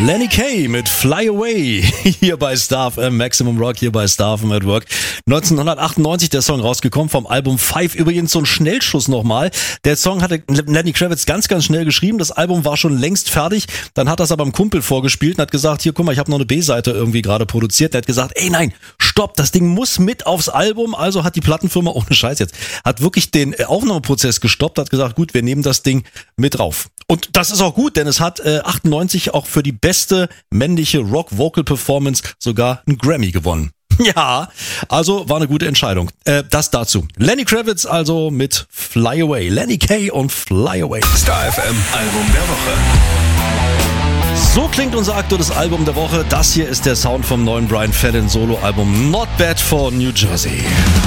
Lenny Kaye mit Fly Away hier bei Star FM, Maximum Rock hier bei Star FM at Work. 1998 der Song rausgekommen, vom Album Five. Übrigens so ein Schnellschuss nochmal. Der Song hatte Lenny Kravitz ganz, ganz schnell geschrieben. Das Album war schon längst fertig. Dann hat er es aber einem Kumpel vorgespielt und hat gesagt, hier, guck mal, ich habe noch eine B-Seite irgendwie gerade produziert. Der hat gesagt, ey, nein, stopp, das Ding muss mit aufs Album. Also hat die Plattenfirma, ohne Scheiß jetzt, hat wirklich den Aufnahmeprozess gestoppt, hat gesagt, gut, wir nehmen das Ding mit drauf. Und das ist auch gut, denn es hat 98 auch für die beste männliche Rock-Vocal-Performance sogar einen Grammy gewonnen. Ja, also war eine gute Entscheidung. Das dazu. Lenny Kravitz also mit Fly Away. Lenny Kaye und Fly Away. Star FM Album der Woche. So klingt unser aktuelles Album der Woche. Das hier ist der Sound vom neuen Brian Fallon Solo-Album Not Bad for New Jersey.